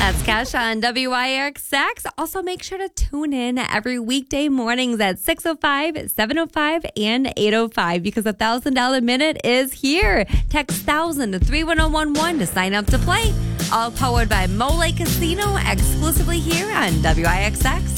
That's Cash on WIXX. Also, make sure to tune in every weekday mornings at 6:05, 7:05, and 8:05 because a $1,000 minute is here. Text 1000 to 31011 to sign up to play. All powered by Mole Casino, exclusively here on WIXX.